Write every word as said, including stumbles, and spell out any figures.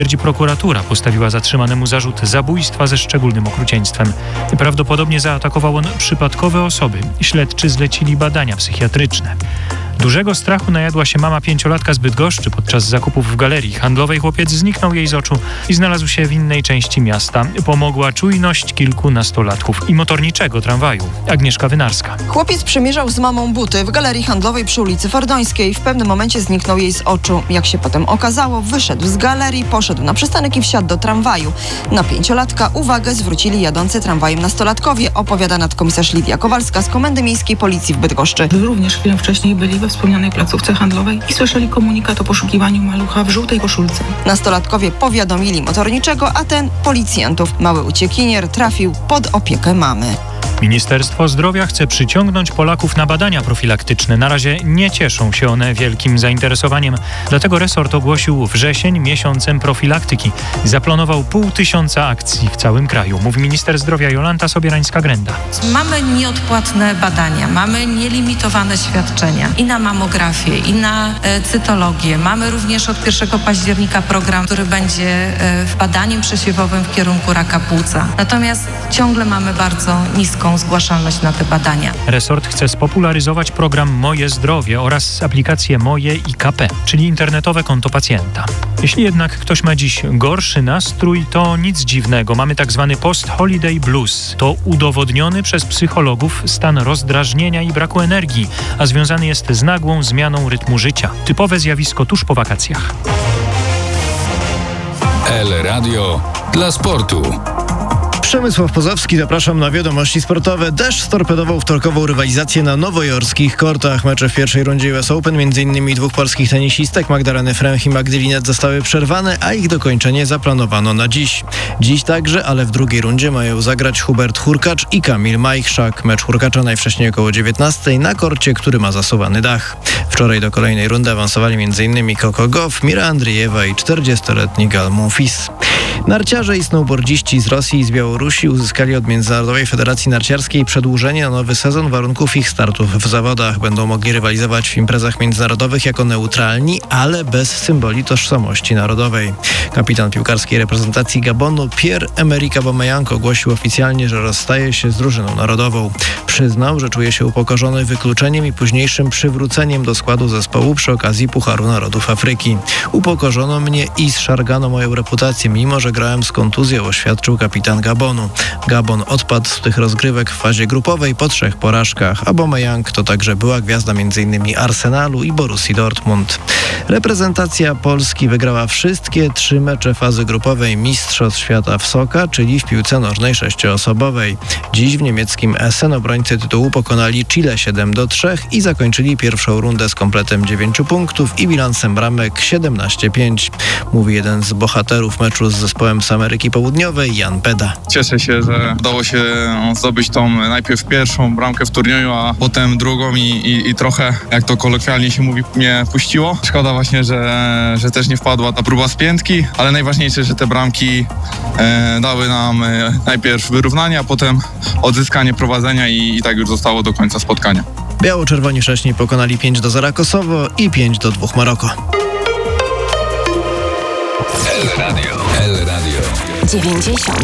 Twierdzi prokuratura, postawiła zatrzymanemu zarzut zabójstwa ze szczególnym okrucieństwem. Prawdopodobnie zaatakował on przypadkowe osoby. Śledczy zlecili badania psychiatryczne. Dużego strachu najadła się mama pięciolatka z Bydgoszczy podczas zakupów w galerii handlowej. Chłopiec zniknął jej z oczu i znalazł się w innej części miasta. Pomogła czujność kilku nastolatków i motorniczego tramwaju. Agnieszka Wynarska. Chłopiec przymierzał z mamą buty w galerii handlowej przy ulicy Fordońskiej. W pewnym momencie zniknął jej z oczu. Jak się potem okazało, wyszedł z galerii, poszedł na przystanek i wsiadł do tramwaju. Na pięciolatka uwagę zwrócili jadący tramwajem nastolatkowie, opowiada nadkomisarz Lidia Kowalska z Komendy Miejskiej Policji w Bydgoszczy. Również chwilę wcześniej byli we wspomnianej placówce handlowej i słyszeli komunikat o poszukiwaniu malucha w żółtej koszulce. Nastolatkowie powiadomili motorniczego, a ten policjantów. Mały uciekinier trafił pod opiekę mamy. Ministerstwo Zdrowia chce przyciągnąć Polaków na badania profilaktyczne. Na razie nie cieszą się one wielkim zainteresowaniem. Dlatego resort ogłosił wrzesień miesiącem profilaktyki. Zaplanował pół tysiąca akcji w całym kraju, mówi minister zdrowia Jolanta Sobierańska-Grenda. Mamy nieodpłatne badania, mamy nielimitowane świadczenia i na mamografię, i na e, cytologię. Mamy również od pierwszego października program, który będzie e, badaniem przesiewowym w kierunku raka płuca. Natomiast ciągle mamy bardzo niską zgłaszalność na te badania. Resort chce spopularyzować program Moje Zdrowie oraz aplikację Moje I K P, czyli internetowe konto pacjenta. Jeśli jednak ktoś ma dziś gorszy nastrój, to nic dziwnego. Mamy tak zwany post-holiday blues. To udowodniony przez psychologów stan rozdrażnienia i braku energii, a związany jest z nagłą zmianą rytmu życia. Typowe zjawisko tuż po wakacjach. El Radio dla sportu. Przemysław Pozowski, zapraszam na wiadomości sportowe. Deszcz storpedował wtorkową rywalizację na nowojorskich kortach. Mecze w pierwszej rundzie U S Open, m.in. dwóch polskich tenisistek, Magdaleny Fręch i Magdy Linette, zostały przerwane, a ich dokończenie zaplanowano na dziś. Dziś także, ale w drugiej rundzie mają zagrać Hubert Hurkacz i Kamil Majchrzak. Mecz Hurkacza najwcześniej około dziewiętnastej na korcie, który ma zasuwany dach. Wczoraj do kolejnej rundy awansowali m.in. Coco Gauff, Mira Andriejewa i czterdziestoletni Gal Monfils. Narciarze i snowboardziści z Rosji i z Białorusi uzyskali od Międzynarodowej Federacji Narciarskiej przedłużenie na nowy sezon warunków ich startów w zawodach. Będą mogli rywalizować w imprezach międzynarodowych jako neutralni, ale bez symboli tożsamości narodowej. Kapitan piłkarskiej reprezentacji Gabonu Pierre-Emerick Aubameyang ogłosił oficjalnie, że rozstaje się z drużyną narodową. Przyznał, że czuje się upokorzony wykluczeniem i późniejszym przywróceniem do składu zespołu przy okazji Pucharu Narodów Afryki. Upokorzono mnie i zszargano moją reputację, mimo że grałem z kontuzją, oświadczył kapitan Gabonu. Gabon odpadł z tych rozgrywek w fazie grupowej po trzech porażkach. Aubameyang to także była gwiazda m.in. Arsenalu i Borussii Dortmund. Reprezentacja Polski wygrała wszystkie trzy mecze fazy grupowej Mistrzostw Świata w Soka, czyli w piłce nożnej sześcioosobowej. Dziś w niemieckim Essen obrońcy tytułu pokonali Chile siedem do trzech i zakończyli pierwszą rundę z kompletem dziewięciu punktów i bilansem bramek siedemnaście pięć. Mówi jeden z bohaterów meczu z zespołem z Ameryki Południowej, Jan Peda. Cieszę się, że udało się zdobyć tą najpierw pierwszą bramkę w turnieju, a potem drugą i, i, i trochę, jak to kolokwialnie się mówi, mnie puściło. Szkoda właśnie, że, że też nie wpadła ta próba z piętki, ale najważniejsze, że te bramki e, dały nam e, najpierw wyrównanie, a potem odzyskanie prowadzenia i, i tak już zostało do końca spotkania. Biało-czerwoni wcześniej pokonali pięć do zera Kosowo i pięć do dwóch Maroko. El Radio. El Radio. dziewięćdziesiąt